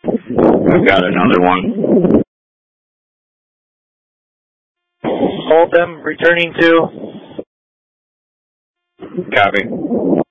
I've got another one. Hold them, returning to. Copy.